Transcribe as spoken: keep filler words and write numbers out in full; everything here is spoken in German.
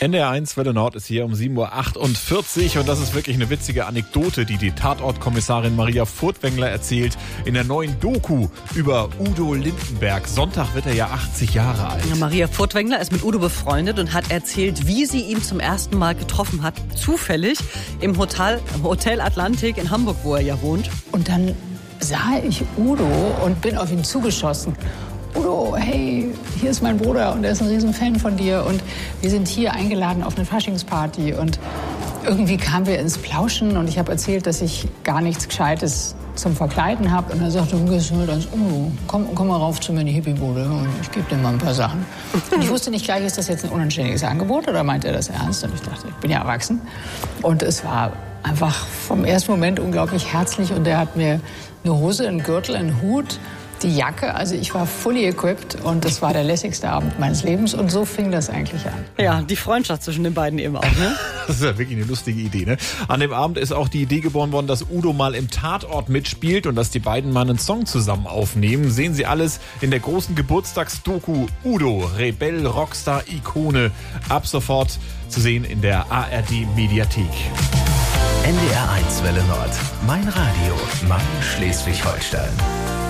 N D R eins Welle Nord ist hier um sieben Uhr achtundvierzig und das ist wirklich eine witzige Anekdote, die die Tatortkommissarin Maria Furtwängler erzählt in der neuen Doku über Udo Lindenberg. Sonntag wird er ja achtzig Jahre alt. Maria Furtwängler ist mit Udo befreundet und hat erzählt, wie sie ihn zum ersten Mal getroffen hat, zufällig im Hotel, Hotel Atlantik in Hamburg, wo er ja wohnt. Und dann sah ich Udo und bin auf ihn zugeschossen. Udo, hey, hier ist mein Bruder und er ist ein Riesenfan von dir und wir sind hier eingeladen auf eine Faschingsparty. Und irgendwie kamen wir ins Plauschen und ich habe erzählt, dass ich gar nichts Gescheites zum Verkleiden habe. Und er sagte, du gehst halt als Udo, komm, komm mal rauf zu mir in die Hippie-Bude und ich gebe dir mal ein paar Sachen. Und ich wusste nicht gleich, ist das jetzt ein unanständiges Angebot oder meint er das ernst? Und ich dachte, ich bin ja erwachsen. Und es war einfach vom ersten Moment unglaublich herzlich und er hat mir eine Hose, einen Gürtel, einen Hut, die Jacke, also ich war fully equipped und das war der lässigste Abend meines Lebens und so fing das eigentlich an. Ja, die Freundschaft zwischen den beiden eben auch, ne? Das ist ja wirklich eine lustige Idee, ne? An dem Abend ist auch die Idee geboren worden, dass Udo mal im Tatort mitspielt und dass die beiden mal einen Song zusammen aufnehmen. Sehen Sie alles in der großen Geburtstagsdoku Udo, Rebell, Rockstar, Ikone. Ab sofort zu sehen in der A R D-Mediathek. N D R eins Welle Nord. Mein Radio, mein Schleswig-Holstein.